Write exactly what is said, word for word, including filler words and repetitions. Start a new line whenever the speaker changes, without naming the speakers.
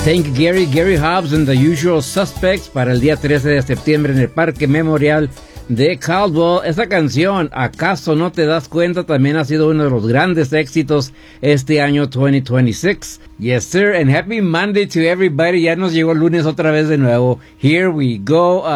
Thank Gary, Gary Hobbs and the Usual Suspects para el día trece de septiembre en el Parque Memorial de Caldwell. Esta canción, ¿acaso no te das cuenta? También ha sido uno de los grandes éxitos este año twenty twenty-six. Yes, sir, and happy Monday to everybody. Ya nos llegó el lunes otra vez de nuevo. Here we go.